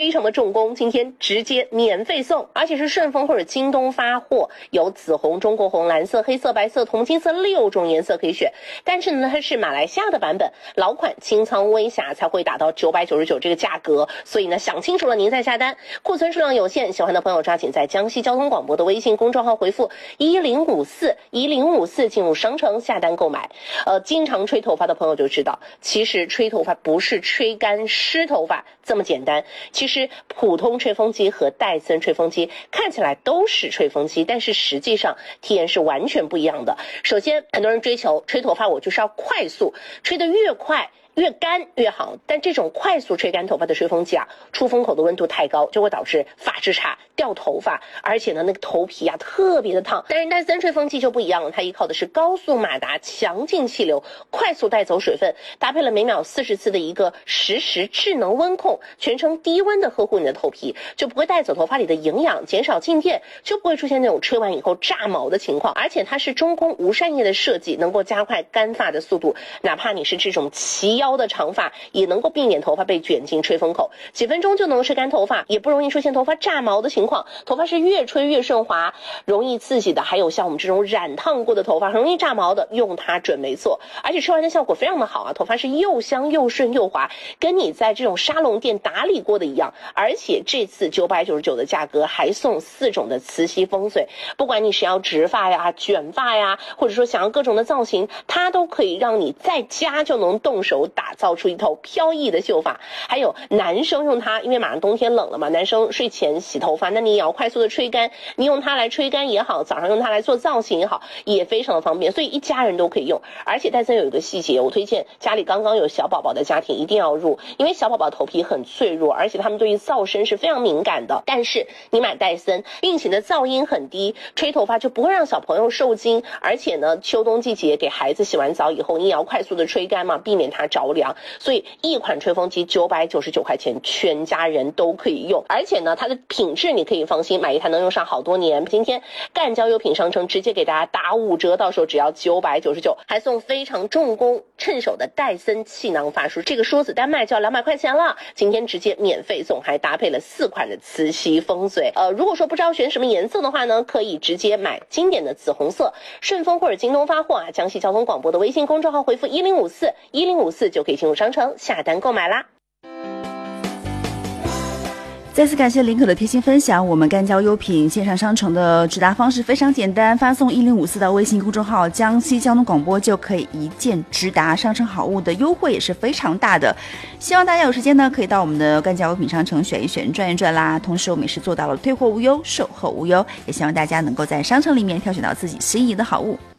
非常的重工，今天直接免费送，而且是顺丰或者京东发货，有紫红、中国红、蓝色、黑色、白色、铜金色6种颜色可以选。但是呢，它是马来西亚的版本，老款清仓微侠才会打到999这个价格，所以呢，想清楚了您再下单。库存数量有限，喜欢的朋友抓紧在江西交通广播的微信公众号回复1054进入商城下单购买。经常吹头发的朋友就知道，其实吹头发不是吹干湿头发这么简单。其实普通吹风机和戴森吹风机看起来都是吹风机，但是实际上体验是完全不一样的。首先，很多人追求吹头发，我就是要快速，吹得越快越干越好，但这种快速吹干头发的吹风机啊，出风口的温度太高，就会导致发质差、掉头发，而且呢，那个头皮啊特别的烫。但是戴森吹风机就不一样了，它依靠的是高速马达，强劲气流，快速带走水分，搭配了每秒40次的一个实时智能温控，全程低温的呵护你的头皮，就不会带走头发里的营养，减少静电，就不会出现那种吹完以后炸毛的情况。而且它是中空无扇叶的设计，能够加快干发的速度，哪怕你是这种齐腰的长发，也能够避免头发被卷进吹风口，几分钟就能吹干头发，也不容易出现头发炸毛的情况。头发是越吹越顺滑，容易刺激的，还有像我们这种染烫过的头发很容易炸毛的，用它准没错。而且吹完的效果非常的好啊，头发是又香又顺又滑，跟你在这种沙龙店打理过的一样。而且这次999的价格还送4种的磁吸风水，不管你是要直发呀、卷发呀，或者说想要各种的造型，它都可以让你在家就能动手打造出一头飘逸的秀发。还有男生用它，因为马上冬天冷了嘛，男生睡前洗头发，那你也要快速的吹干，你用它来吹干也好，早上用它来做造型也好，也非常的方便，所以一家人都可以用。而且戴森有一个细节，我推荐家里刚刚有小宝宝的家庭一定要入，因为小宝宝头皮很脆弱，而且他们对于噪声是非常敏感的。但是你买戴森，并且的噪音很低，吹头发就不会让小朋友受惊。而且呢，秋冬季节给孩子洗完澡以后，你也要快速的吹干嘛，避免它着凉。所以一款吹风机999块钱，全家人都可以用。而且呢，它的品质你可以放心，买一台能用上好多年。今天赣交优品商城直接给大家打5折，到时候只要999，还送非常重工趁手的戴森气囊发梳，这个梳子单卖就要200块钱了，今天直接免费送，还搭配了4款的磁吸风嘴。如果说不知道选什么颜色的话呢，可以直接买经典的紫红色，顺丰或者京东发货啊，江西交通广播的微信公众号回复1054就可以进入商城下单购买啦。 再次感谢林可的贴心分享。我们赣交优品线上商城的直达方式非常简单，发送1054到微信公众号江西交通广播就可以一键直达，商城好物的优惠也是非常大的。希望大家有时间呢，可以到我们的赣交优品商城选一选、转一转啦。同时我们也是做到了退货无忧、售后无忧，也希望大家能够在商城里面挑选到自己心仪的好物。